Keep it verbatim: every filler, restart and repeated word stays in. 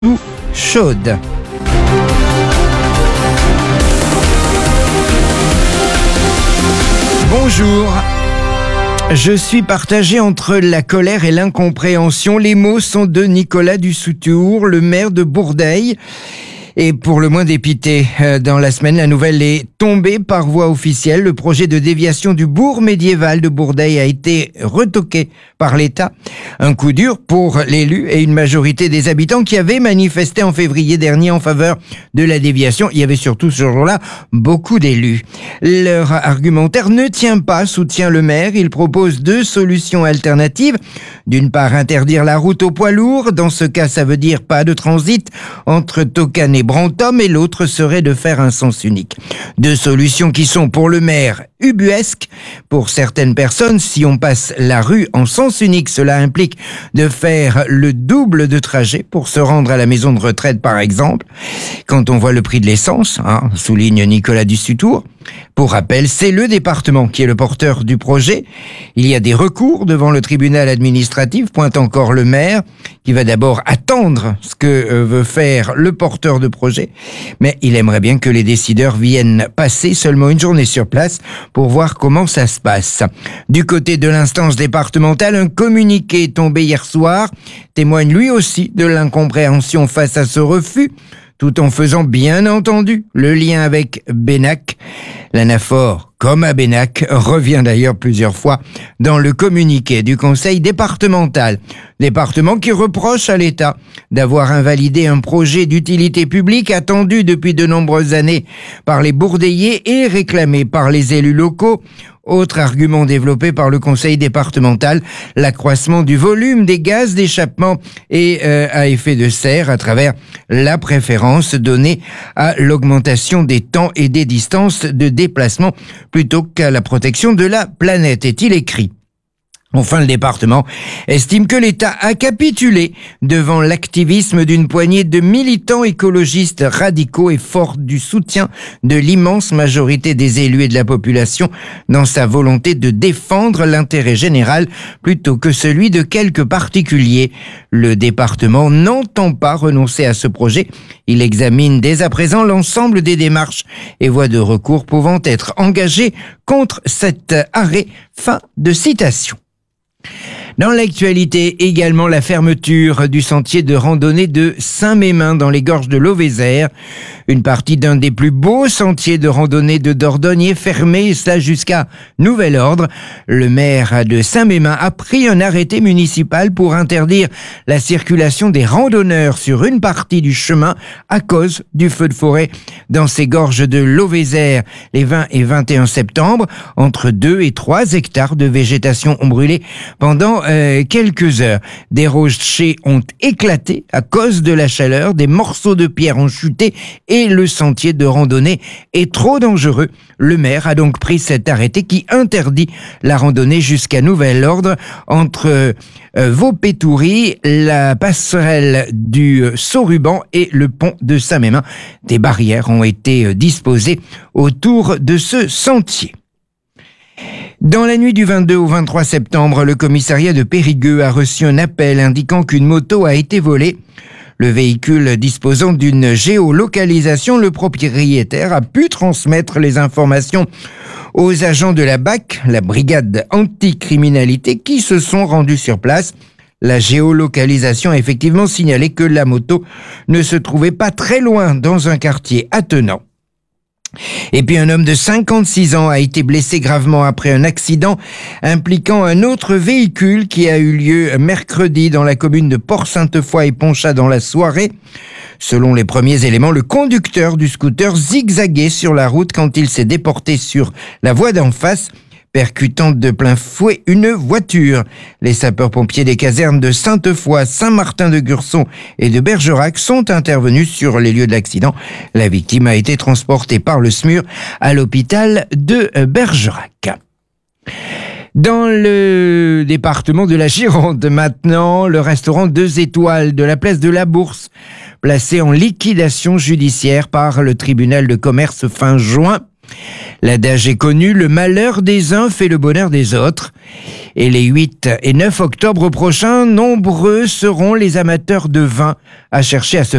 ou chaude. Bonjour. Je suis partagé entre la colère et l'incompréhension. Les mots sont de Nicolas Dussotour, le maire de Bourdeil. Et pour le moins dépité, dans la semaine, la nouvelle est tombée par voie officielle. Le projet de déviation du bourg médiéval de Bourdeil a été retoqué par l'État. Un coup dur pour l'élu et une majorité des habitants qui avaient manifesté en février dernier en faveur de la déviation. Il y avait surtout ce jour-là beaucoup d'élus. Leur argumentaire ne tient pas, soutient le maire. Il propose deux solutions alternatives. D'une part, interdire la route aux poids lourds. Dans ce cas, ça veut dire pas de transit entre Tocane et Brantôme, et l'autre serait de faire un sens unique. Deux solutions qui sont pour le maire ubuesques. Pour certaines personnes, si on passe la rue en sens unique, cela implique de faire le double de trajet pour se rendre à la maison de retraite, par exemple. Quand on voit le prix de l'essence, hein, souligne Nicolas Dussotour. Pour rappel, c'est le département qui est le porteur du projet. Il y a des recours devant le tribunal administratif, pointe encore le maire, qui va d'abord attendre ce que veut faire le porteur de projet. Mais il aimerait bien que les décideurs viennent passer seulement une journée sur place pour voir comment ça se passe. Du côté de l'instance départementale, un communiqué tombé hier soir témoigne lui aussi de l'incompréhension face à ce refus, tout en faisant bien entendu le lien avec Benac. L'anaphore, comme à Benac, revient d'ailleurs plusieurs fois dans le communiqué du conseil départemental. Département qui reproche à l'État d'avoir invalidé un projet d'utilité publique attendu depuis de nombreuses années par les Bourdeillais et réclamé par les élus locaux. Autre argument développé par le conseil départemental, l'accroissement du volume des gaz d'échappement et euh, à effet de serre à travers la préférence donnée à l'augmentation des temps et des distances de déplacement plutôt qu'à la protection de la planète, est-il écrit. Enfin, le département estime que l'État a capitulé devant l'activisme d'une poignée de militants écologistes radicaux et fort du soutien de l'immense majorité des élus et de la population dans sa volonté de défendre l'intérêt général plutôt que celui de quelques particuliers. Le département n'entend pas renoncer à ce projet. Il examine dès à présent l'ensemble des démarches et voies de recours pouvant être engagées contre cet arrêt. Fin de citation. Dans l'actualité également, la fermeture du sentier de randonnée de Saint-Mémin dans les gorges de l'Auvézère. Une partie d'un des plus beaux sentiers de randonnée de Dordogne est fermée, et cela jusqu'à nouvel ordre. Le maire de Saint-Mémin a pris un arrêté municipal pour interdire la circulation des randonneurs sur une partie du chemin à cause du feu de forêt dans ces gorges de l'Auvézère les vingt et vingt et un septembre. Entre deux et trois hectares de végétation ont brûlé pendant euh, quelques heures. Des rochers ont éclaté à cause de la chaleur, des morceaux de pierre ont chuté et le sentier de randonnée est trop dangereux. Le maire a donc pris cet arrêté qui interdit la randonnée jusqu'à nouvel ordre entre euh, Vaupétoury, la passerelle du euh, Sauruban et le pont de Saint-Mémin. Des barrières ont été euh, disposées autour de ce sentier. Dans la nuit du vingt-deux au vingt-trois septembre, le commissariat de Périgueux a reçu un appel indiquant qu'une moto a été volée. Le véhicule disposant d'une géolocalisation, le propriétaire a pu transmettre les informations aux agents de la B A C, la brigade anticriminalité, qui se sont rendus sur place. La géolocalisation a effectivement signalé que la moto ne se trouvait pas très loin dans un quartier attenant. Et puis un homme de cinquante-six ans a été blessé gravement après un accident impliquant un autre véhicule qui a eu lieu mercredi dans la commune de Port-Sainte-Foy et Ponchat dans la soirée. Selon les premiers éléments, le conducteur du scooter zigzaguait sur la route quand il s'est déporté sur la voie d'en face, percutant de plein fouet une voiture. Les sapeurs-pompiers des casernes de Sainte-Foy, Saint-Martin-de-Gurson et de Bergerac sont intervenus sur les lieux de l'accident. La victime a été transportée par le S M U R à l'hôpital de Bergerac. Dans le département de la Gironde, maintenant, le restaurant deux étoiles de la place de la Bourse, placé en liquidation judiciaire par le tribunal de commerce fin juin. L'adage est connu, le malheur des uns fait le bonheur des autres. Et les huit et neuf octobre prochains, nombreux seront les amateurs de vin à chercher à se